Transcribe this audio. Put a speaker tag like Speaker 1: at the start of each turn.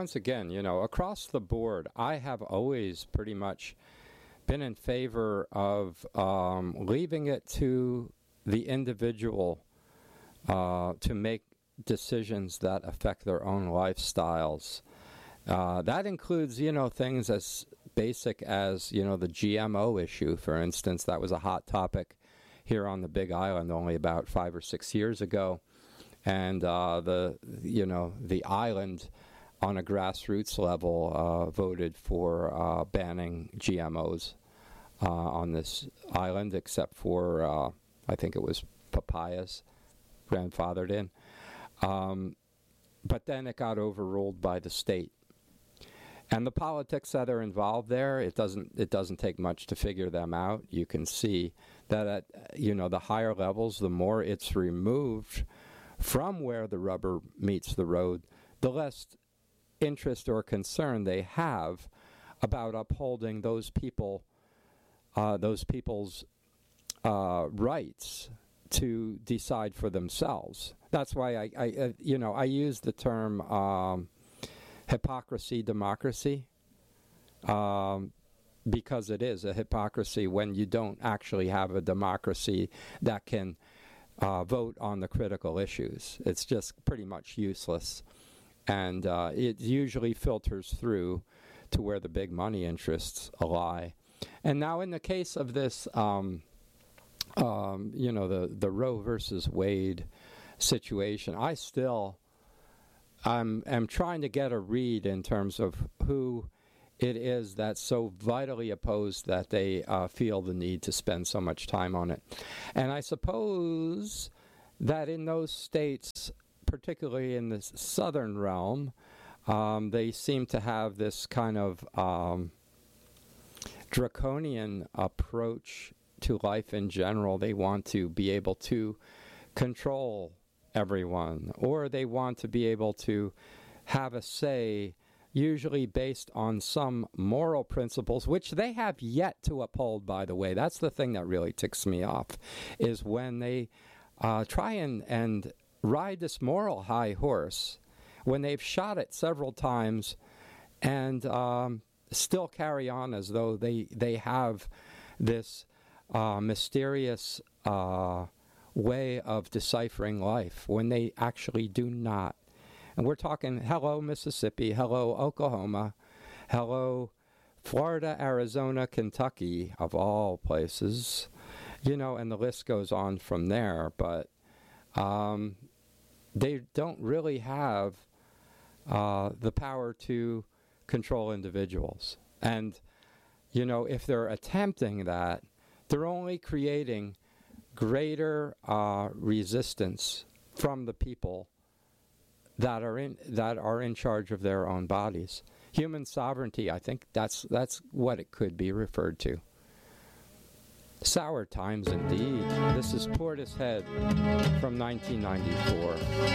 Speaker 1: once again, across the board, I have always pretty much been in favor of leaving it to the individual to make decisions that affect their own lifestyles. That includes, things as basic as, the GMO issue, for instance. That was a hot topic here on the Big Island only about 5 or 6 years ago. And the island on a grassroots level voted for banning GMOs on this island, except for, I think it was papayas grandfathered in. But then it got overruled by the state. And the politics that are involved there, it doesn't take much to figure them out. You can see that at the higher levels, the more it's removed from where the rubber meets the road, the less interest or concern they have about upholding those people's rights to decide for themselves. That's why I use the term hypocrisy democracy, because it is a hypocrisy when you don't actually have a democracy that can vote on the critical issues. It's just pretty much useless, and it usually filters through to where the big money interests lie. And now in the case of this, the Roe versus Wade situation, I'm trying to get a read in terms of who it is that's so vitally opposed that they feel the need to spend so much time on it. And I suppose that in those states, particularly in the southern realm, they seem to have this kind of draconian approach to life in general. They want to be able to control everyone, or they want to be able to have a say, usually based on some moral principles, which they have yet to uphold, by the way. That's the thing that really ticks me off, is when they try and ride this moral high horse, when they've shot it several times and still carry on as though they have this mysterious way of deciphering life, when they actually do not. And we're talking, hello, Mississippi, hello, Oklahoma, hello, Florida, Arizona, Kentucky, of all places, and the list goes on from there. But they don't really have the power to control individuals. And, if they're attempting that, they're only creating greater resistance from the people that are in charge of their own bodies. Human sovereignty, I think that's what it could be referred to. Sour times indeed. This is Portishead from 1994.